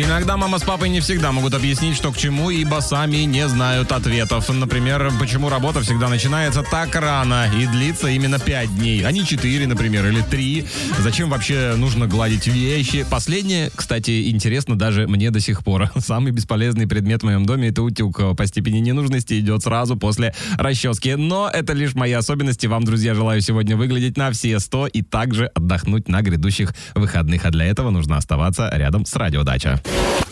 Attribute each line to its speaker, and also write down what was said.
Speaker 1: Иногда мама с папой не всегда могут объяснить, что к чему, ибо сами не знают ответов. Например, почему работа всегда начинается так рано и длится именно 5 дней, а не 4, например, или 3. Зачем вообще нужно гладить вещи? Последнее, кстати, интересно даже мне до сих пор. Самый бесполезный предмет в моем доме — это утюг. По степени ненужности идет сразу после расчески. Но это лишь мои особенности. Вам, друзья, желаю сегодня выглядеть на все 100 и также отдохнуть на грядущих выходных. А для этого нужно оставаться рядом с Радио Дача.